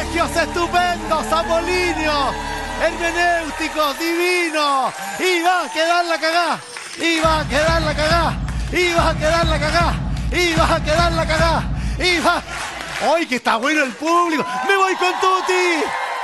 colegios estupendos, apolíneos, hermenéuticos, divinos. Y va a quedar la cagá. Y va a quedar la cagá. Y va a quedar la cagá. Y va a quedar la cagá. Y va... ¡Ay, que está bueno el público! ¡Me voy con Tuti!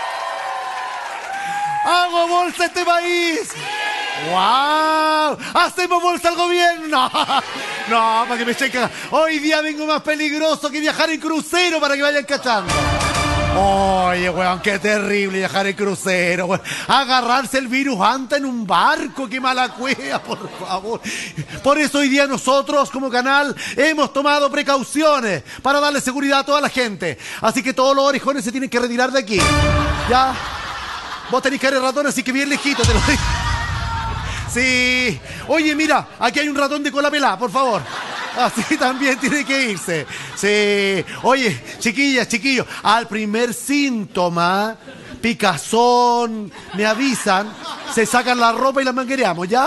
¡Hago bolsa a este país! ¡Wow! ¡Hacemos bolsa al gobierno! No, para que me chequen. Hoy día vengo más peligroso que viajar en crucero, para que vayan cachando. Oye, weón, qué terrible viajar en crucero, weón. Agarrarse el virus antes en un barco, qué mala cueva, por favor. Por eso hoy día nosotros, como canal, hemos tomado precauciones para darle seguridad a toda la gente. Así que todos los orejones se tienen que retirar de aquí. ¿Ya? Vos tenés cara de ratón, así que bien lejito, te lo digo. Sí. Oye, mira, aquí hay un ratón de cola pelada, por favor. Así también tiene que irse. Sí. Oye, chiquillas, chiquillos, al primer síntoma, picazón, me avisan, se sacan la ropa y la manguereamos, ¿ya?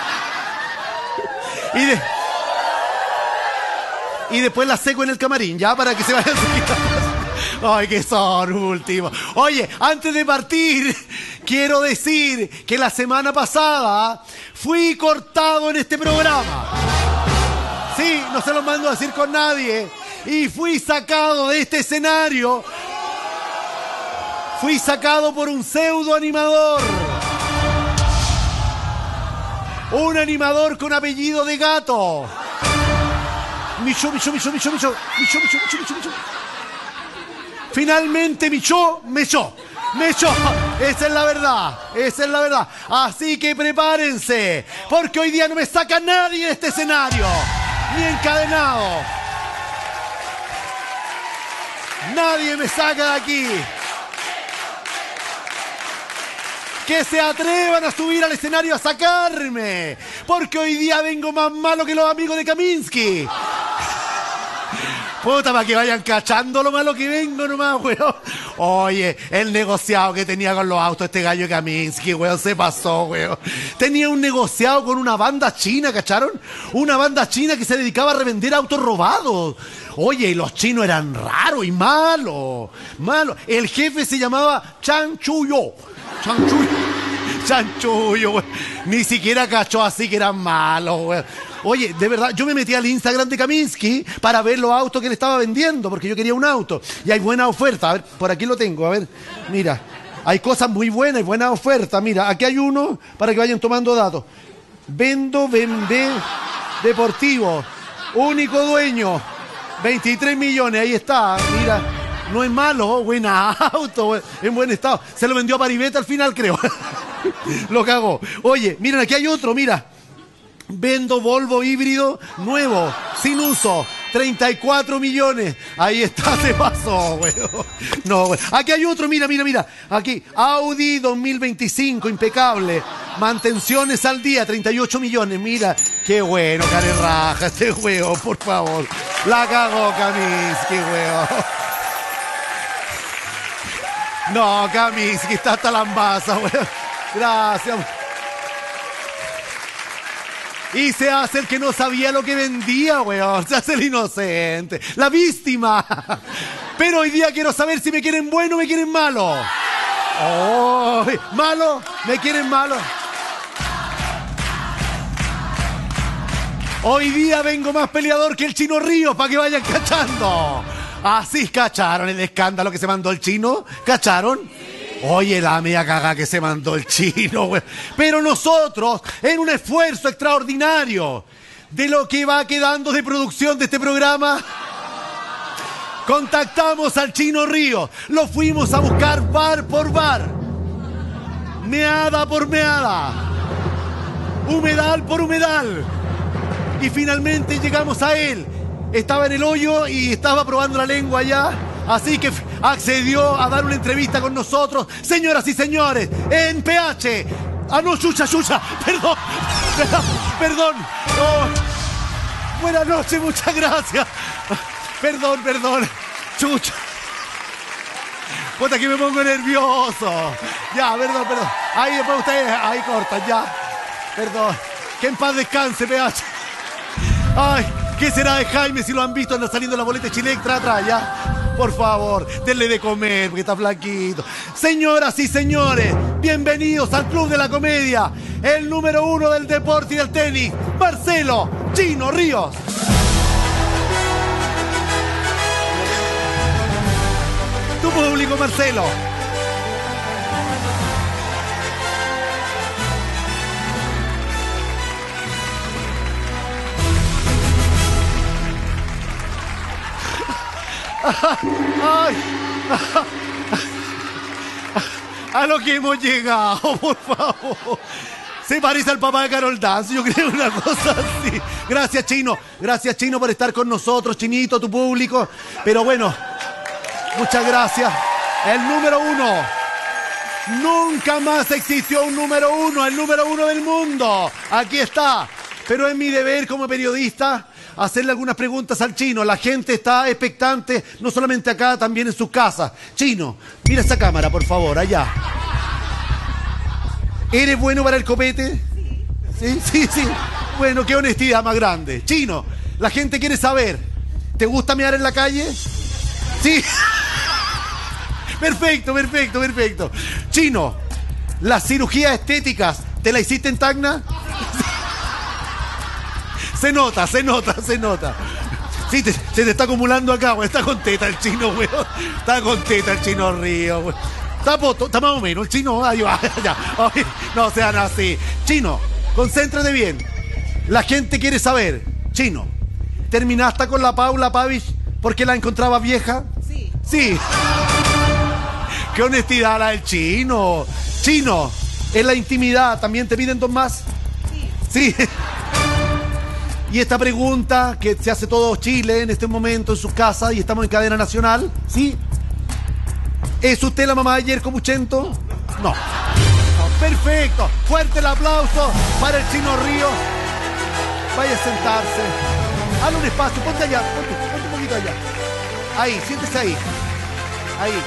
Y después la seco en el camarín, ¿ya? Para que se vayan quitando. Ay, que son últimos. Oye, antes de partir, quiero decir que la semana pasada fui cortado en este programa. Sí, no se lo mando a decir con nadie. Y fui sacado de este escenario. Fui sacado por un pseudo animador. Un animador con apellido de gato. Micho. Finalmente Micho me echó. Esa es la verdad. Así que prepárense, porque hoy día no me saca nadie de este escenario. Ni encadenado. Nadie me saca de aquí. Que se atrevan a subir al escenario a sacarme, porque hoy día vengo más malo que los amigos de Kaminsky. Puta, para que vayan cachando lo malo que vengo nomás, weón. Oye, el negociado que tenía con los autos este gallo de Kaminsky, weón, se pasó, weón. Tenía un negociado con una banda china, ¿cacharon? Una banda china que se dedicaba a revender autos robados. Oye, y los chinos eran raros y malos. El jefe se llamaba Chanchuyo, weón. Ni siquiera cachó así que eran malos, weón. Oye, de verdad, yo me metí al Instagram de Kaminsky para ver los autos que él estaba vendiendo, porque yo quería un auto. Y hay buena oferta. A ver, por aquí lo tengo, a ver. Mira, hay cosas muy buenas y buena oferta. Mira, aquí hay uno para que vayan tomando datos. Vendo BMW Deportivo. Único dueño. 23 millones, ahí está. Mira, no es malo, buen auto, en buen estado. Se lo vendió a Paribet al final, creo. Lo cagó. Oye, miren, aquí hay otro, mira. Vendo Volvo híbrido nuevo, sin uso, 34 millones. Ahí está, se pasó, güey. No, güey. Aquí hay otro, mira. Aquí, Audi 2025, impecable. Mantenciones al día, 38 millones. Mira, qué bueno, care raja este huevo, por favor. La cagó Kaminsky, huevo. No, Kaminsky, está hasta la embasa, güey. Gracias. Y se hace el que no sabía lo que vendía, weón. Se hace el inocente. La víctima. Pero hoy día quiero saber si me quieren bueno o me quieren malo. Oh, ¿malo? ¿Me quieren malo? Hoy día vengo más peleador que el Chino Ríos para que vayan cachando. Así cacharon el escándalo que se mandó el chino. ¿Cacharon? Oye, la media caga que se mandó el chino, güey. Pero nosotros, en un esfuerzo extraordinario de lo que va quedando de producción de este programa, contactamos al Chino Ríos. Lo fuimos a buscar bar por bar, meada por meada, humedal por humedal. Y finalmente llegamos a él. Estaba en el hoyo y estaba probando la lengua allá. Así que accedió a dar una entrevista con nosotros. Señoras y señores, en PH. Ah, no, Chucha. Perdón. Oh. Buenas noches, muchas gracias. Perdón. Chucha. Puta que me pongo nervioso. Ya, perdón. Ahí después ustedes, ahí cortan, ya. Perdón. Que en paz descanse, PH. Ay, ¿qué será de Jaime si lo han visto? Anda saliendo la boleta de Chile extra atrás, ya. Por favor, denle de comer porque está flaquito. Señoras y señores, bienvenidos al Club de la Comedia. El número 1 del deporte y del tenis, Marcelo Chino Ríos. Tu público, Marcelo. Ay, a lo que hemos llegado, por favor. Se parece al papá de Carol Dance, yo creo, una cosa así. Gracias, Chino. Gracias, Chino, por estar con nosotros, Chinito, tu público. Pero bueno, muchas gracias. El número 1. Nunca más existió un número 1, el número 1 del mundo. Aquí está. Pero es mi deber como periodista hacerle algunas preguntas al Chino. La gente está expectante, no solamente acá, también en sus casas. Chino, mira esa cámara, por favor, allá. ¿Eres bueno para el copete? Sí, sí, sí. Bueno, qué honestidad más grande. Chino, la gente quiere saber, ¿te gusta mear en la calle? Sí. Perfecto, perfecto, perfecto. Chino, ¿las cirugías estéticas te la hiciste en Tacna? Se nota, se nota, se nota. Sí, se te está acumulando acá, güey. Está con teta el Chino, güey. Está con teta el Chino Río, güey. Está más o menos el Chino. Ahí va, ya. No sean así. Chino, concéntrate bien. La gente quiere saber. Chino, ¿terminaste con la Paula Pavich porque la encontraba vieja? Sí. Sí. Qué honestidad la del Chino. Chino, en la intimidad, ¿también te piden dos más? Sí. Sí. Y esta pregunta que se hace todo Chile en este momento en sus casas y estamos en cadena nacional, ¿sí? ¿Es usted la mamá de Yerko Puchento? No. Perfecto. Fuerte el aplauso para el Chino Río. Vaya a sentarse. Hazle un espacio. Ponte allá. Ponte un poquito allá. Ahí, siéntese ahí. Ahí.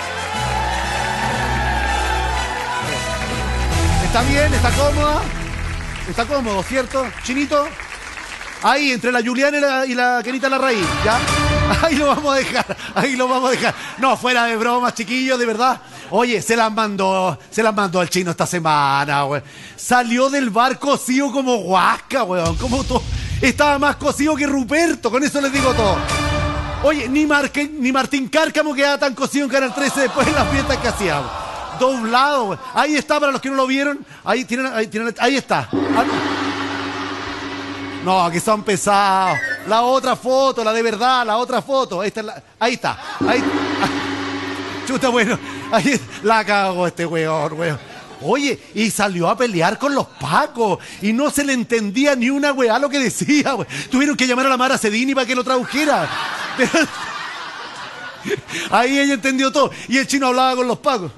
¿Está bien? ¿Está cómoda? Está cómodo, ¿cierto? ¿Chinito? Ahí, entre la Juliana y la Kenita Larraín, ¿ya? Ahí lo vamos a dejar, ahí lo vamos a dejar. No, fuera de bromas, chiquillos, de verdad. Oye, se las mandó al Chino esta semana, güey. Salió del bar cocido como Huasca, weón. Como todo. Estaba más cocido que Ruperto, con eso les digo todo. Oye, ni Martín Cárcamo quedaba tan cocido en Canal 13 después de las fiestas que hacíamos. Doblado, güey. Ahí está, para los que no lo vieron. Ahí está. No, que son pesados. La otra foto, la de verdad, la otra foto. Ahí está. Chuta, bueno. Ahí la cagó este weón. Oye, y salió a pelear con los pacos. Y no se le entendía ni una weá lo que decía, wey. Tuvieron que llamar a la Mara Cedini para que lo tradujera. Pero... ahí ella entendió todo. Y el Chino hablaba con los pacos.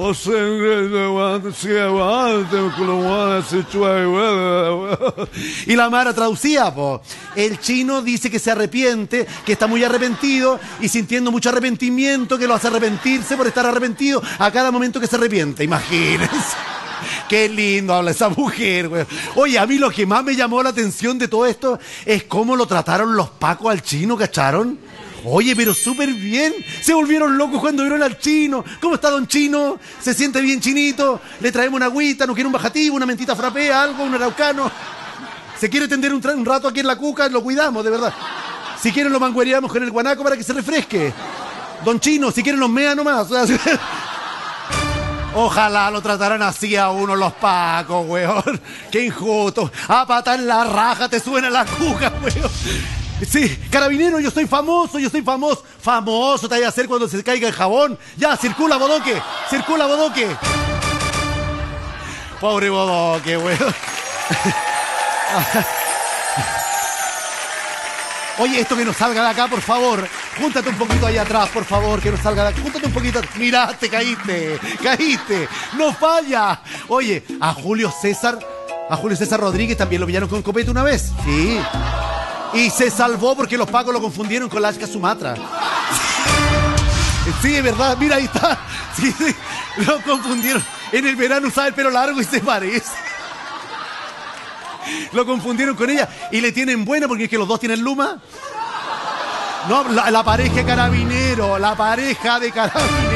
Y la Mara traducía, po. El Chino dice que se arrepiente, que está muy arrepentido y sintiendo mucho arrepentimiento, que lo hace arrepentirse por estar arrepentido a cada momento que se arrepiente. Imagínense. Qué lindo habla esa mujer, güey. Oye, a mí lo que más me llamó la atención de todo esto es cómo lo trataron los pacos al Chino, ¿cacharon? Oye, pero súper bien. Se volvieron locos cuando vieron al Chino. ¿Cómo está don Chino? ¿Se siente bien, Chinito? Le traemos una agüita, ¿no quiere un bajativo, una mentita frappé, algo, un araucano? ¿Se quiere tender un rato aquí en la cuca? Lo cuidamos, de verdad. Si quieren lo manguereamos con el guanaco para que se refresque. Don Chino, si quieren los mea nomás. Ojalá lo trataran así a uno los pacos, weón. Qué injusto. A patar la raja te suena la cuca, weón. Sí, carabinero, yo soy famoso. Famoso te vaya a hacer cuando se caiga el jabón. Ya, circula, Bodoque. Pobre Bodoque, weón. Oye, esto que nos salga de acá, por favor. Júntate un poquito ahí atrás, por favor, que nos salga de acá. Júntate un poquito. Mirá, te caíste. No falla. Oye, a Julio César Rodríguez también lo pillaron con copete una vez. Sí. Y se salvó porque los pacos lo confundieron con la Ashka Sumatra. Sí, es verdad. Mira, ahí está. Sí, lo confundieron. En el verano usaba el pelo largo y se parece. Lo confundieron con ella y le tienen buena porque es que los dos tienen luma. No, la pareja carabinero. Carabineros, la pareja de Carabineros.